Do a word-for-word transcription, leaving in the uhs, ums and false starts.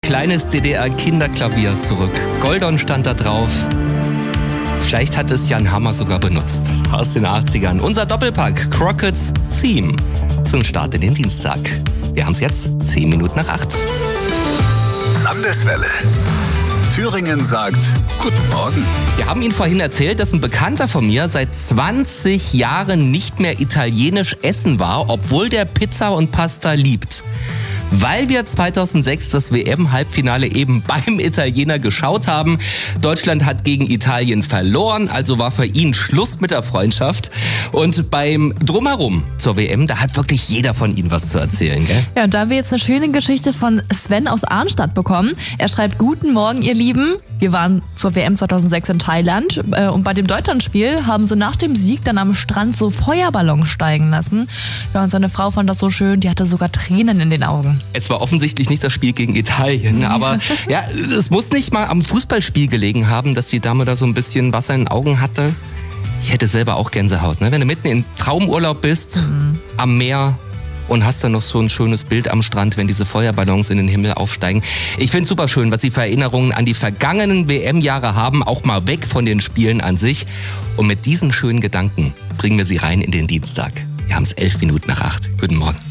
kleines D D R-Kinderklavier zurück. Goldon stand da drauf. Vielleicht hat es Jan Hammer sogar benutzt. Aus den achtzigern. Unser Doppelpack Crockett's Theme zum Start in den Dienstag. Wir haben es jetzt zehn Minuten nach acht. Landeswelle. Thüringen sagt Guten Morgen. Wir haben Ihnen vorhin erzählt, dass ein Bekannter von mir seit zwanzig Jahren nicht mehr italienisch essen war, obwohl der Pizza und Pasta liebt. Weil wir zweitausendsechs das W M-Halbfinale eben beim Italiener geschaut haben. Deutschland hat gegen Italien verloren, also war für ihn Schluss mit der Freundschaft. Und beim Drumherum zur W M, da hat wirklich jeder von Ihnen was zu erzählen, gell? Ja, und da haben wir jetzt eine schöne Geschichte von Sven aus Arnstadt bekommen. Er schreibt: Guten Morgen, ihr Lieben. Wir waren zur W M zweitausendsechs in Thailand äh, und bei dem Deutschlandspiel haben sie nach dem Sieg dann am Strand so Feuerballons steigen lassen. Ja, und seine Frau fand das so schön, die hatte sogar Tränen in den Augen. Es war offensichtlich nicht das Spiel gegen Italien, aber ja, es muss nicht mal am Fußballspiel gelegen haben, dass die Dame da so ein bisschen Wasser in den Augen hatte. Ich hätte selber auch Gänsehaut, ne? Wenn du mitten in Traumurlaub bist, mhm. am Meer und hast dann noch so ein schönes Bild am Strand, wenn diese Feuerballons in den Himmel aufsteigen. Ich finde es super schön, was Sie für Erinnerungen an die vergangenen W M-Jahre haben, auch mal weg von den Spielen an sich. Und mit diesen schönen Gedanken bringen wir Sie rein in den Dienstag. Wir haben es elf Minuten nach acht. Guten Morgen.